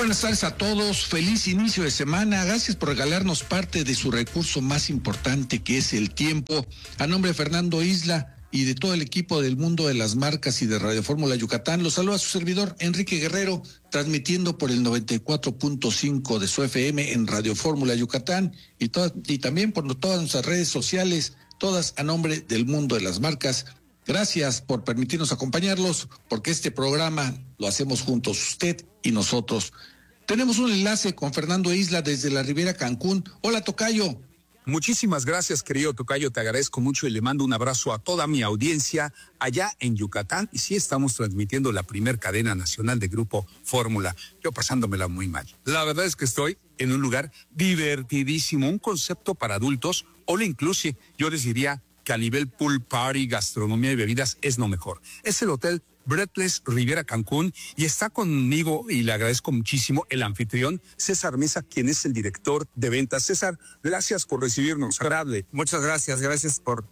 buenas tardes a todos, feliz inicio de semana, gracias por regalarnos parte de su recurso más importante que es el tiempo. A nombre de Fernando Isla y de todo el equipo del Mundo de las Marcas y de Radio Fórmula Yucatán, los saluda su servidor Enrique Guerrero, transmitiendo por el 94.5 de su FM en Radio Fórmula Yucatán y también por todas nuestras redes sociales, todas a nombre del Mundo de las Marcas. Gracias por permitirnos acompañarlos, porque este programa lo hacemos juntos, usted y nosotros. Tenemos un enlace con Fernando Isla desde la Riviera Cancún. Hola, tocayo. Muchísimas gracias, querido tocayo, te agradezco mucho y le mando un abrazo a toda mi audiencia allá en Yucatán. Y sí, estamos transmitiendo la primer cadena nacional de Grupo Fórmula, yo pasándomela muy mal. La verdad es que estoy en un lugar divertidísimo, un concepto para adultos, all inclusive, yo les diría que a nivel pool party, gastronomía y bebidas es lo mejor. Es el Hotel Breathless Riviera Cancún y está conmigo, y le agradezco muchísimo, el anfitrión César Mesa, quien es el director de ventas. César, gracias por recibirnos. Agradable. Muchas gracias por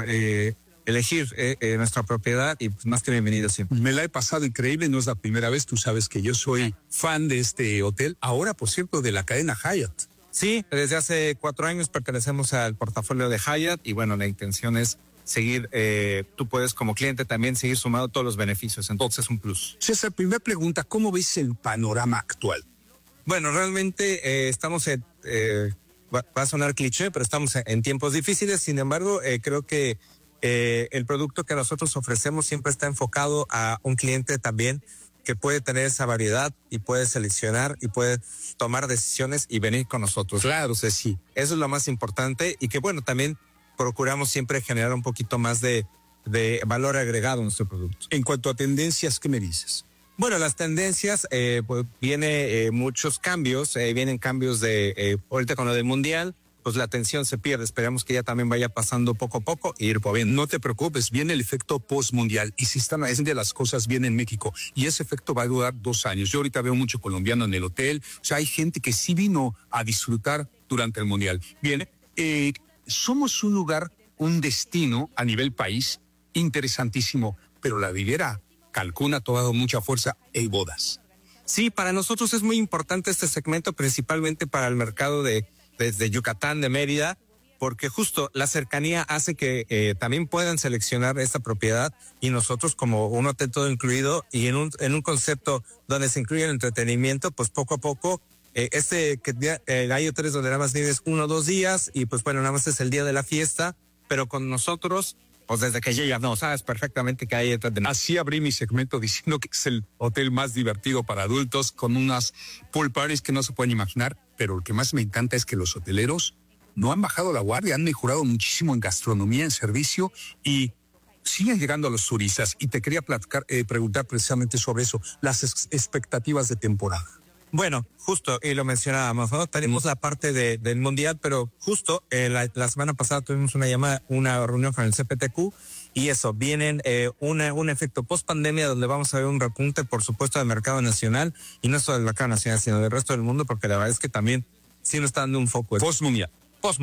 elegir nuestra propiedad y pues, más que bienvenido siempre. Me la he pasado increíble, no es la primera vez, tú sabes que yo soy fan de este hotel, ahora por cierto de la cadena Hyatt. Sí, desde hace 4 años pertenecemos al portafolio de Hyatt y bueno, la intención es seguir, tú puedes como cliente también seguir sumando todos los beneficios, entonces es un plus. César, primera pregunta, ¿cómo ves el panorama actual? Bueno, realmente estamos va a sonar cliché, pero estamos en tiempos difíciles, sin embargo, creo que el producto que nosotros ofrecemos siempre está enfocado a un cliente también que puede tener esa variedad y puede seleccionar y puede tomar decisiones y venir con nosotros. Claro, sí. Eso es lo más importante y que bueno, también procuramos siempre generar un poquito más de valor agregado en nuestro producto. En cuanto a tendencias, ¿qué me dices? Bueno, las tendencias, pues viene muchos cambios, vienen cambios de, ahorita con lo del Mundial, pues la atención se pierde, esperamos que ya también vaya pasando poco a poco y ir bien. No te preocupes, viene el efecto postmundial y si están es de las cosas viene en México y ese efecto va a durar 2 años. Yo ahorita veo mucho colombiano en el hotel, o sea, hay gente que sí vino a disfrutar durante el Mundial. Bien, somos un lugar, un destino a nivel país interesantísimo, pero la Riviera Cancún ha tomado mucha fuerza en bodas. Sí, para nosotros es muy importante este segmento, principalmente para el mercado desde Yucatán, de Mérida, porque justo la cercanía hace que también puedan seleccionar esta propiedad y nosotros como un hotel todo incluido y en un concepto donde se incluye el entretenimiento, pues poco a poco, hay hoteles donde nada más vives 1 o 2 días y pues bueno, nada más es el día de la fiesta, pero con nosotros, pues desde que llegas, no, sabes perfectamente que hay entretenimiento. Así abrí mi segmento diciendo que es el hotel más divertido para adultos con unas pool parties que no se pueden imaginar. Pero lo que más me encanta es que los hoteleros no han bajado la guardia, han mejorado muchísimo en gastronomía, en servicio y siguen llegando a los turistas. Y te quería preguntar precisamente sobre eso, las expectativas de temporada. Bueno, justo, y lo mencionábamos, ¿no? Tenemos la parte del Mundial, pero justo la semana pasada tuvimos una reunión con el CPTQ y eso, vienen un efecto post-pandemia donde vamos a ver un repunte, por supuesto, del mercado nacional, y no solo del mercado nacional, sino del resto del mundo, porque la verdad es que también sí nos está dando un foco. Post-mundial.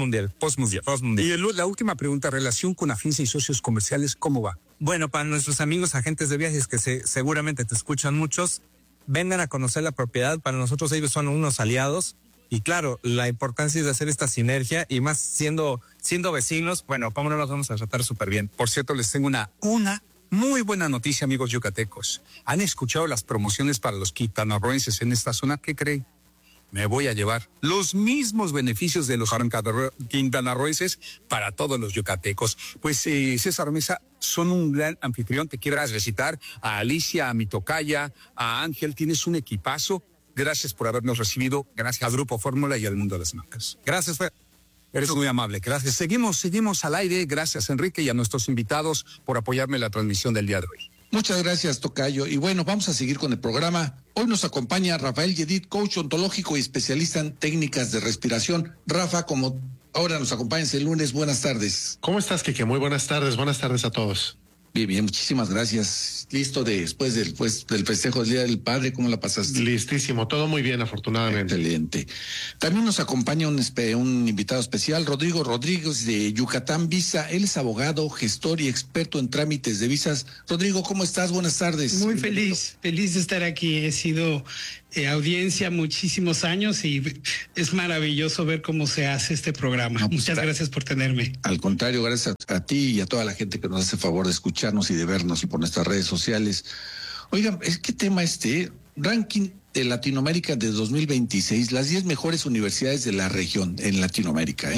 Y la última pregunta, relación con agencias y socios comerciales, ¿cómo va? Bueno, para nuestros amigos agentes de viajes, que seguramente te escuchan muchos, vengan a conocer la propiedad, para nosotros ellos son unos aliados, y claro, la importancia es de hacer esta sinergia, y más siendo vecinos, bueno, ¿cómo no los vamos a tratar súper bien? Por cierto, les tengo una muy buena noticia, amigos yucatecos. ¿Han escuchado las promociones para los quintanarroenses en esta zona? ¿Qué creen? Me voy a llevar los mismos beneficios de los quintanarroenses para todos los yucatecos. Pues César Mesa, son un gran anfitrión, te quiero recitar a Alicia, a mi tocaya, a Ángel, tienes un equipazo. Gracias por habernos recibido, gracias al Grupo Fórmula y al Mundo de las Marcas. Gracias, eres muy amable, gracias. Seguimos al aire, gracias Enrique y a nuestros invitados por apoyarme en la transmisión del día de hoy. Muchas gracias, tocayo. Y bueno, vamos a seguir con el programa. Hoy nos acompaña Rafael Yedid, coach ontológico y especialista en técnicas de respiración. Rafa, como ahora nos acompañas el lunes, buenas tardes. ¿Cómo estás, Quique? Muy buenas tardes a todos. Bien, bien, muchísimas gracias. Listo después del festejo del Día del Padre, ¿cómo la pasaste? Listísimo, todo muy bien, afortunadamente. Excelente. También nos acompaña un invitado especial, Rodrigo Rodríguez de Yucatán Visa. Él es abogado, gestor y experto en trámites de visas. Rodrigo, ¿cómo estás? Buenas tardes. Muy feliz de estar aquí. He sido audiencia muchísimos años y es maravilloso ver cómo se hace este programa. No, pues, muchas gracias por tenerme. Al contrario, gracias a ti y a toda la gente que nos hace favor de escucharnos y de vernos por nuestras redes sociales. Oigan, ¿qué tema ranking de Latinoamérica de 2026, las 10 mejores universidades de la región en Latinoamérica,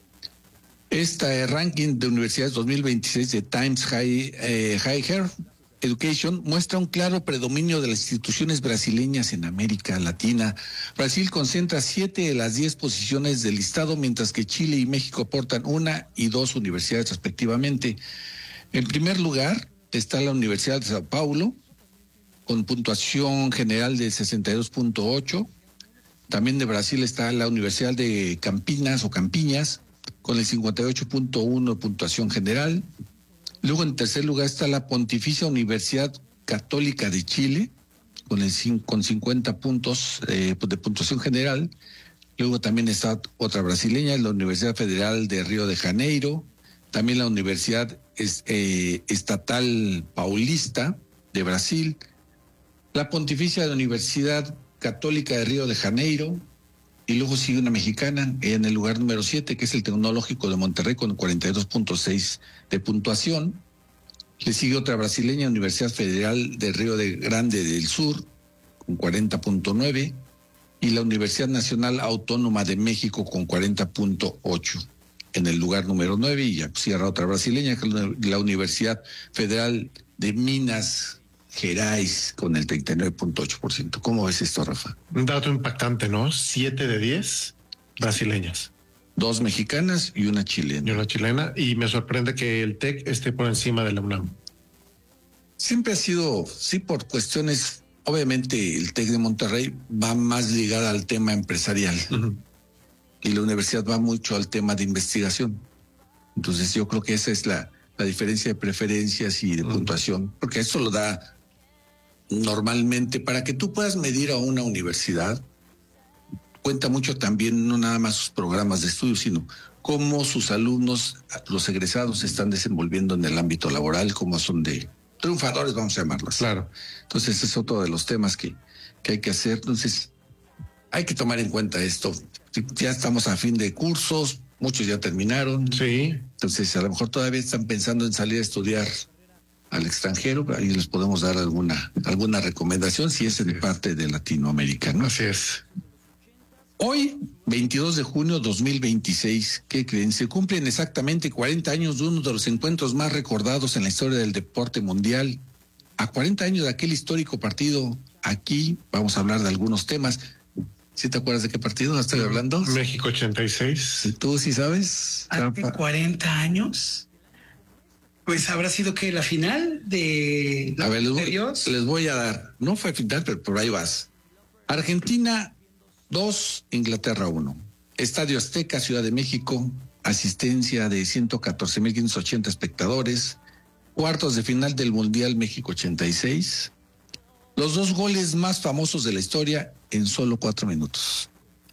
Este ranking de universidades 2026 de Times Higher Education muestra un claro predominio de las instituciones brasileñas en América Latina. Brasil concentra 7 de las 10 posiciones del listado, mientras que Chile y México aportan 1 y 2 universidades respectivamente. En primer lugar está la Universidad de Sao Paulo, con puntuación general de 62.8. También de Brasil está la Universidad de Campinas, con el 58.1 puntuación general. Luego, en tercer lugar, está la Pontificia Universidad Católica de Chile, con 50 puntos de puntuación general. Luego también está otra brasileña, la Universidad Federal de Río de Janeiro. También la Universidad Estatal Paulista de Brasil. La Pontificia Universidad Católica de Río de Janeiro. Y luego sigue una mexicana en el lugar número 7, que es el Tecnológico de Monterrey, con 42.6 de puntuación. Le sigue otra brasileña, Universidad Federal de Río Grande del Sur, con 40.9. Y la Universidad Nacional Autónoma de México, con 40.8. En el lugar número 9, y ya cierra otra brasileña, que es la Universidad Federal de Minas Gerais, con el 39.8%. ¿Cómo ves esto, Rafa? Un dato impactante, ¿no? 7 de 10 brasileñas. 2 mexicanas y una chilena. Y me sorprende que el TEC esté por encima de la UNAM. Siempre ha sido, sí, por cuestiones, obviamente el TEC de Monterrey va más ligada al tema empresarial. Uh-huh. Y la universidad va mucho al tema de investigación. Entonces yo creo que esa es la diferencia de preferencias y de puntuación, porque eso lo da normalmente para que tú puedas medir a una universidad. Cuenta mucho también no nada más sus programas de estudio, sino cómo sus alumnos, los egresados, se están desenvolviendo en el ámbito laboral, cómo son de triunfadores, vamos a llamarlos. Claro. Entonces es otro de los temas que hay que hacer. Entonces hay que tomar en cuenta esto. Ya estamos a fin de cursos, muchos ya terminaron. Sí. Entonces a lo mejor todavía están pensando en salir a estudiar al extranjero, ahí les podemos dar alguna recomendación si es de parte de Latinoamérica, ¿no? Así es. Hoy, 22 de junio de 2026, ¿qué creen? Se cumplen exactamente 40 años de uno de los encuentros más recordados en la historia del deporte mundial. A 40 años de aquel histórico partido, aquí vamos a hablar de algunos temas. ¿Sí te acuerdas de qué partido estoy hablando? México 86. ¿Tú sí sabes? Hace 40 años. Pues habrá sido que la final de... A ver, les voy a dar. No fue final, pero por ahí vas. Argentina 2, Inglaterra 1. Estadio Azteca, Ciudad de México. Asistencia de 114,580 espectadores. Cuartos de final del Mundial México 86. Los 2 goles más famosos de la historia en solo 4 minutos.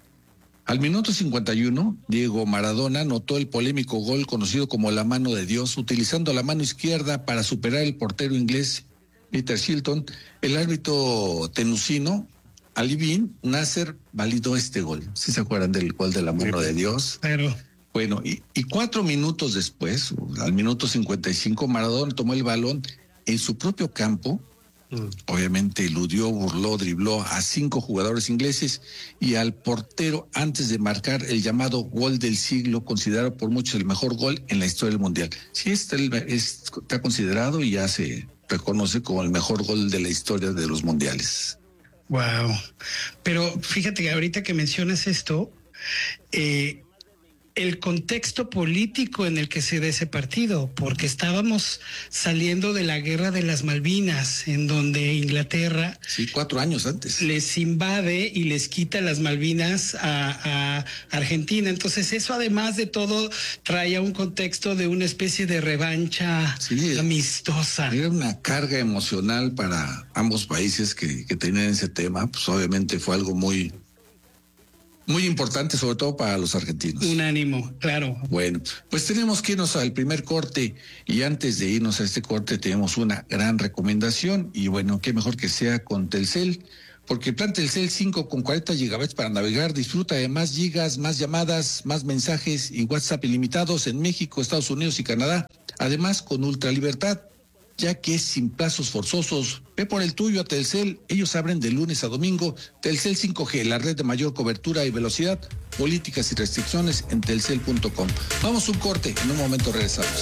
Al minuto 51, Diego Maradona anotó el polémico gol conocido como la mano de Dios, utilizando la mano izquierda para superar el portero inglés Peter Shilton. El árbitro tenusino, Ali bin Nasser, validó este gol. ¿Sí se acuerdan del gol de la mano de Dios? Pero... Bueno, y 4 minutos después, al minuto 55, Maradona tomó el balón en su propio campo. Obviamente eludió, burló, dribló a 5 jugadores ingleses y al portero antes de marcar el llamado gol del siglo, considerado por muchos el mejor gol en la historia del Mundial. Sí, está considerado y ya se reconoce como el mejor gol de la historia de los mundiales. Wow. Pero fíjate que ahorita que mencionas esto, el contexto político en el que se da ese partido, porque estábamos saliendo de la guerra de las Malvinas, en donde Inglaterra... Sí, 4 años antes. Les invade y les quita las Malvinas a Argentina. Entonces eso, además de todo, traía un contexto de una especie de revancha amistosa. Era una carga emocional para ambos países que tenían ese tema. Pues obviamente fue algo muy importante, sobre todo para los argentinos. Un ánimo, claro. Bueno, pues tenemos que irnos al primer corte, y antes de irnos a este corte tenemos una gran recomendación, y bueno, qué mejor que sea con Telcel, porque el plan Telcel 5 con 40 gigabytes para navegar disfruta de más gigas, más llamadas, más mensajes y WhatsApp ilimitados en México, Estados Unidos y Canadá, además con ultra libertad, ya que es sin plazos forzosos. Ve por el tuyo a Telcel, ellos abren de lunes a domingo. Telcel 5G, la red de mayor cobertura y velocidad, políticas y restricciones en telcel.com. Vamos a un corte, en un momento regresamos.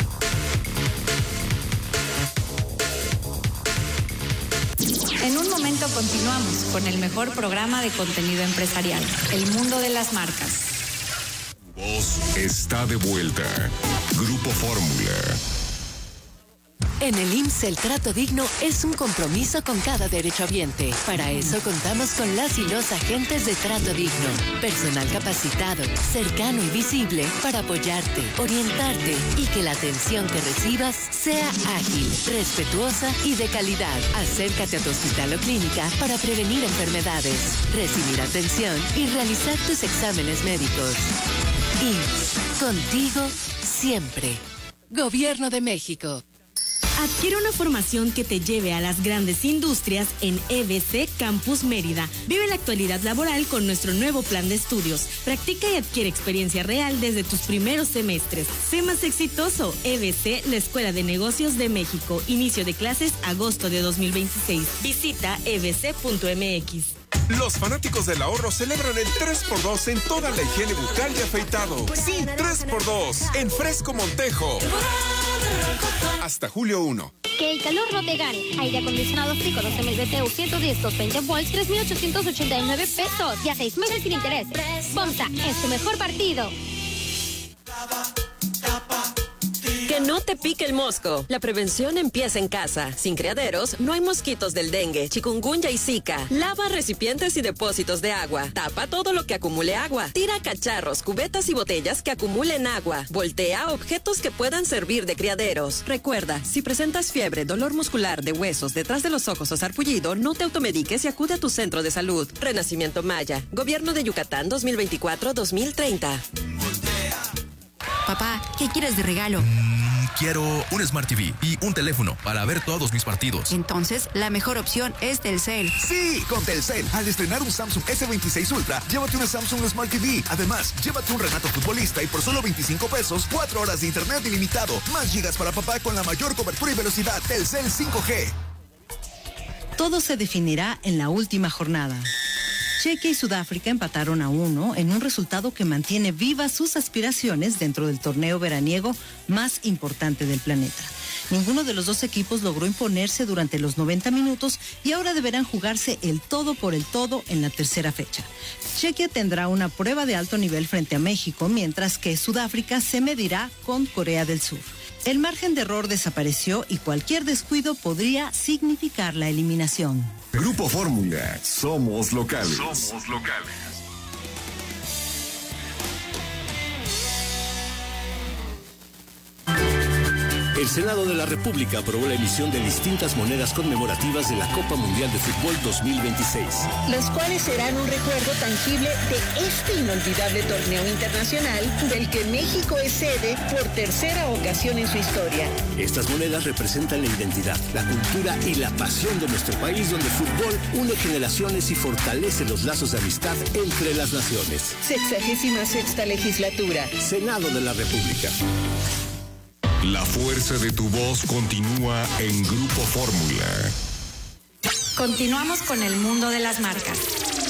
En un momento continuamos con el mejor programa de contenido empresarial, El Mundo de las Marcas. Voz está de vuelta. Grupo Fórmula. En el IMSS el trato digno es un compromiso con cada derechohabiente. Para eso contamos con las y los agentes de trato digno. Personal capacitado, cercano y visible para apoyarte, orientarte y que la atención que recibas sea ágil, respetuosa y de calidad. Acércate a tu hospital o clínica para prevenir enfermedades, recibir atención y realizar tus exámenes médicos. IMSS, contigo siempre. Gobierno de México. Adquiere una formación que te lleve a las grandes industrias en EBC Campus Mérida. Vive la actualidad laboral con nuestro nuevo plan de estudios. Practica y adquiere experiencia real desde tus primeros semestres. Sé más exitoso. EBC, la Escuela de Negocios de México. Inicio de clases agosto de 2026. Visita ebc.mx. Los fanáticos del ahorro celebran el 3x2 en toda la higiene bucal y afeitado. Sí, 3x2 en Fresco Montejo. Hasta julio 1. Que el calor no te gane. Aire acondicionado Frico 12.000 BTU 110 220 volts 3.889 pesos y a 6 meses sin interés. FOMSA es tu mejor partido. Que no te pique el mosco. La prevención empieza en casa. Sin criaderos, no hay mosquitos del dengue, chikungunya y zika. Lava recipientes y depósitos de agua. Tapa todo lo que acumule agua. Tira cacharros, cubetas y botellas que acumulen agua. Voltea objetos que puedan servir de criaderos. Recuerda, si presentas fiebre, dolor muscular de huesos, detrás de los ojos o sarpullido, no te automediques y acude a tu centro de salud. Renacimiento Maya. Gobierno de Yucatán 2024-2030. Papá, ¿qué quieres de regalo? Quiero un Smart TV y un teléfono para ver todos mis partidos. Entonces, la mejor opción es Telcel. Sí, con Telcel. Al estrenar un Samsung S26 Ultra, llévate una Samsung Smart TV. Además, llévate un Renato Futbolista y por solo 25 pesos, 4 horas de internet ilimitado. Más gigas para papá con la mayor cobertura y velocidad. Telcel 5G. Todo se definirá en la última jornada. Chequia y Sudáfrica empataron a 1 en un resultado que mantiene vivas sus aspiraciones dentro del torneo veraniego más importante del planeta. Ninguno de los dos equipos logró imponerse durante los 90 minutos y ahora deberán jugarse el todo por el todo en la tercera fecha. Chequia tendrá una prueba de alto nivel frente a México, mientras que Sudáfrica se medirá con Corea del Sur. El margen de error desapareció y cualquier descuido podría significar la eliminación. Grupo Fórmula, somos locales. Somos locales. El Senado de la República aprobó la emisión de distintas monedas conmemorativas de la Copa Mundial de Fútbol 2026. Las cuales serán un recuerdo tangible de este inolvidable torneo internacional del que México es sede por tercera ocasión en su historia. Estas monedas representan la identidad, la cultura y la pasión de nuestro país, donde el fútbol une generaciones y fortalece los lazos de amistad entre las naciones. 66ª legislatura. Senado de la República. La fuerza de tu voz continúa en Grupo Fórmula. Continuamos con el mundo de las marcas.